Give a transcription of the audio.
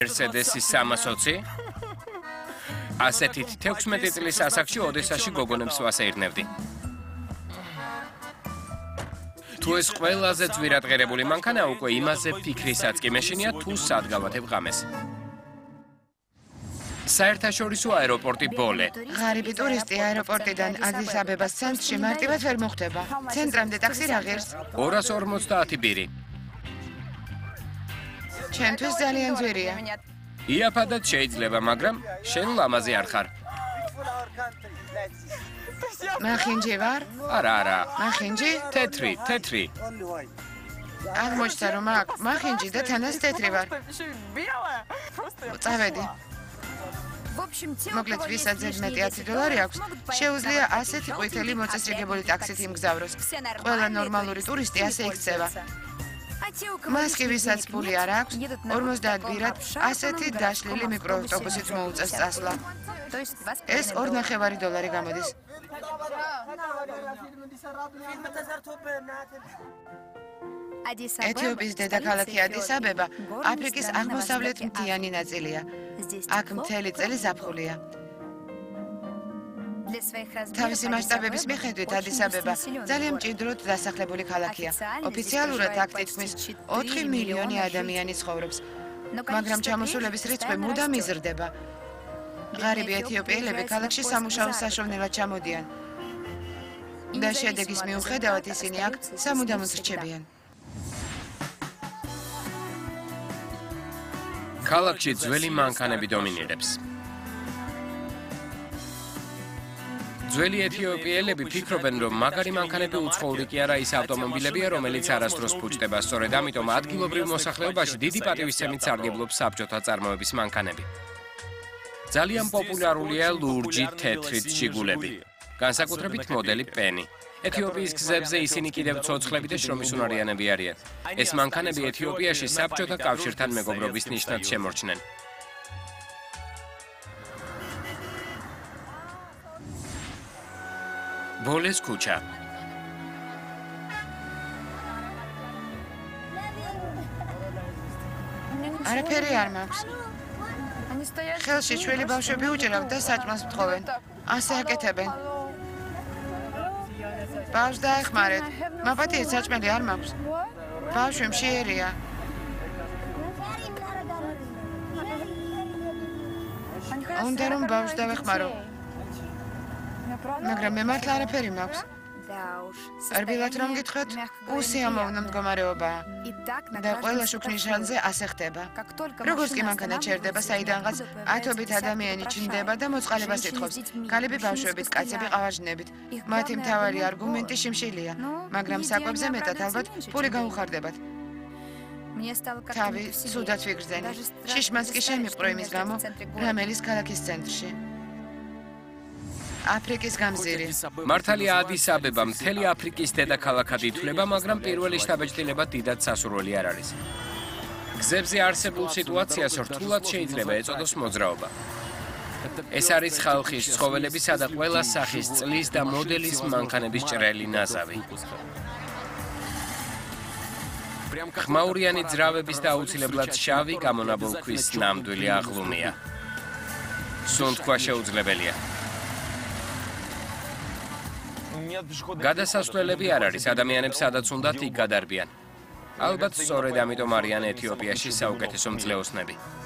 Mercedes-ის 320 ასეთით 16 წლის ასაკში ოდესაში გოგონებს ვასეირნებდი. თუ ეს ყველაზე ძვირადღირებული მანქანა უკვე იმაზე ფიქრისაც კი მეშინია თუ სად გავათებ ღამეს. საერთაშორისო აეროპორტი ბოლე. ღარიბი ტურისტი აეროპორტიდან ადის-აბებას ცენტრში მარტივად ვერ მოხვდება. ცენტრამდე ტაქსი რა ღირს? 250 ბირი. ჩემთვის ძალიან ძვირია. იაფადად შეიძლება, მაგრამ შენ ლამაზი არ ხარ. მახინჯი ვარ? არა. მახინჯი? თეთრი. აღმოჩნდა რომ აქ მახინჯი და თანაც თეთრი ვარ. წავედი. მოკლედ ვისაც ზედმეტი $10 აქვს, შეუძლია ასეთი ყვითელი მოწესრიგებული ტაქსით იმგზავროს. ყველა ნორმალური ტურისტი ასე იქცევა. მას კი ვისაც ფული არ აქვს, 50 ბირად ასეთი დაშლილი მიკროავტობუსით მოუწევს წასვლა. ეს $2.5 გამოდის. ეთიოპიის დედაქალაქი ადის-აბება აფრიკის აღმოსავლეთ მთიანი ნაწილია. აქ მთელი წელი ზაფხულია. თავისი მასშტაბების მიხედვით ადის-აბება ძალიან მჭიდროდ დასახლებული ქალაქია. ოფიციალურად აქ თითქმის 4 მილიონი ადამიანი ცხოვრობს, მაგრამ ჩამოსულების რიცხვი მუდამ იზრდება. ღარიბი ეთიოპიელები ქალაქში სამუშაო საშოვნელად ჩამოდიან და შედეგის მიუხედავად ისინი აქ სამუდამოდ რჩებიან. ქალაქში ძველი მანქანები დომინირებს. ძველი ეთიოპიელები ფიქრობენ, რომ მაგარი მანქანები უცხოური კი არა ის ავტომობილებია, რომელიც არასდროს ფუჭდება. სწორედ ამიტომ ადგილობრივ მოსახლეობაში დიდი პატივისცემით სარგებლობს საბჭოთა წარმოების მანქანები. ძალიან პოპულარულია ლურჯი თეთრით შიგულები, განსაკუთრებით მოდელი პენი. ეთიოპიის გზებზე ისინი კიდევ ცოცხლები და შრომისუნარიანები არიან. ეს მანქანები ეთიოპიაში საბჭოთა კავშირთან მეგობრობის ნიშნად შემორჩნენ. ბოლეს ქუჩა. არაფერი არ მაქვს. ხელში შველი ბავშვები უჭირავთ და საჭმელს მთხოვენ. ასე აკეთებენ. ბავშვს დაეხმარეთ. მაპატიეთ, საჭმელი არ მაქვს. ბავშვი მშიერია. უნდა რომ ბავშვს დავეხმარო. მაგრამ მე მართლა არაფერი მაქვს. რბილად რომ გითხრათ, უსიამოვნო მდგომარეობაა და ყველა შუქნის ჟანზე ასე ხდება. როგორც კი მანქანა ჩერდება, საიდანღაც ათობით ადამიანი ჩნდება და მოწყალებას ითხოვს. ქალები, ბავშვებით, კაცები ყავაჟნებით. მათი მთავარი არგუმენტი შიმშილია, მაგრამ საკვებზე მეტად ალბათ ფული გაუხარდებათ. თავი ცუდად ვიგრძენი. შიშმაც კი შემიყრო იმის გამო, რომელიც ქალაქის ცენტრში. აფრიკის გამზირი. მართალია ადის-აბება მთელი აფრიკის დედაქალაქად ითვლება, მაგრამ პირველი შთაბეჭდილება დიდად სასურველი არ არის. გზებზე არსებულ სიტუაციას რთულად შეიძლება ეწოდოს მოძრაობა. ეს არის ხალხის, ცხოველებისა და ყველა სახის წლის და მოდელის მანქანების ჭრელი ნაზავი. ხმაურიანი ძრავების და აუცილებლად შავი გამონაბოლ ქვის ნამდვილი აღლუმია. სუნთქვა შეუძლებელია. გადასასვლელები არ არის, ადამიანებს სადაც უნდათ იქ გადარბიან. ალბათ სწორედ ამიტომ არიან ეთიოპიაში საუკეთესო მძლეოსნები.